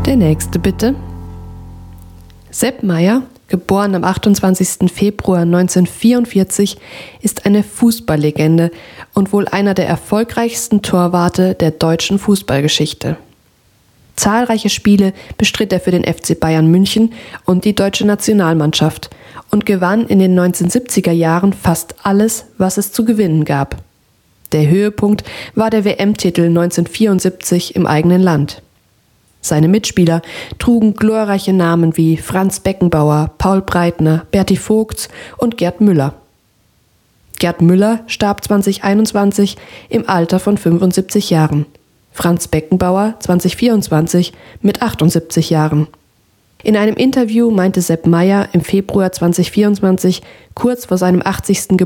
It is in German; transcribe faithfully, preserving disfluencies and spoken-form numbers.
Der nächste bitte. Sepp Maier, geboren am achtundzwanzigsten Februar neunzehnhundertvierundvierzig, ist eine Fußballlegende und wohl einer der erfolgreichsten Torwarte der deutschen Fußballgeschichte. Zahlreiche Spiele bestritt er für den F C Bayern München und die deutsche Nationalmannschaft und gewann in den neunzehnhundertsiebziger Jahren fast alles, was es zu gewinnen gab. Der Höhepunkt war der W M-Titel neunzehnhundertvierundsiebzig im eigenen Land. Seine Mitspieler trugen glorreiche Namen wie Franz Beckenbauer, Paul Breitner, Berti Vogts und Gerd Müller. Gerd Müller starb zweitausendeinundzwanzig im Alter von fünfundsiebzig Jahren. Franz Beckenbauer zweitausendvierundzwanzig mit achtundsiebzig Jahren. In einem Interview meinte Sepp Maier im Februar zweitausendvierundzwanzig, kurz vor seinem achtzigsten